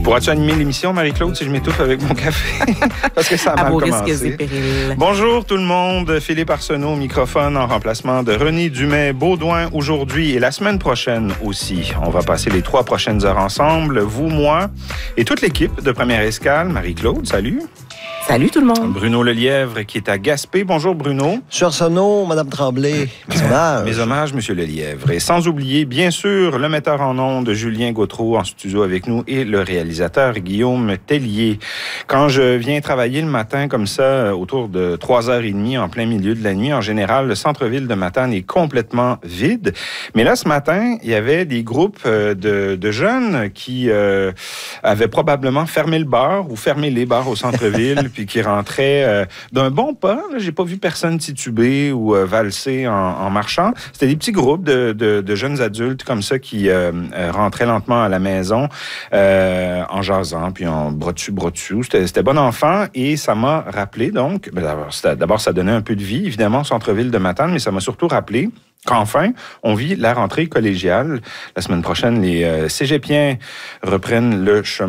Pourras-tu animer l'émission, Marie-Claude, si je m'étouffe avec mon café? Parce que ça a mal commencé. Bonjour tout le monde. Philippe Arsenault au microphone en remplacement de René Dumais-Baudouin aujourd'hui et la semaine prochaine aussi. On va passer les 3 prochaines heures ensemble, vous, moi et toute l'équipe de Première Escale. Marie-Claude, salut. Salut tout le monde. Bruno Lelièvre qui est à Gaspé. Bonjour Bruno. Monsieur Arsenault, Madame Tremblay, mes hommages. Mes hommages, Monsieur Lelièvre. Et sans oublier, bien sûr, le metteur en ondes Julien Gautreau en studio avec nous et le réalisateur Guillaume Tellier. Quand je viens travailler le matin comme ça, autour de 3h30 en plein milieu de la nuit, en général, le centre-ville de Matane est complètement vide. Mais là, ce matin, il y avait des groupes de jeunes qui avaient probablement fermé le bar ou fermé les bars au centre-ville puis qui rentraient d'un bon pas. J'ai pas vu personne tituber ou valser en marchant. C'était des petits groupes de jeunes adultes comme ça qui rentraient lentement à la maison en jasant, puis en bras dessus. C'était bon enfant et ça m'a rappelé donc, d'abord ça donnait un peu de vie, évidemment, au centre-ville de Matane, mais ça m'a surtout rappelé qu'enfin, on vit la rentrée collégiale. La semaine prochaine, les cégepiens reprennent le chemin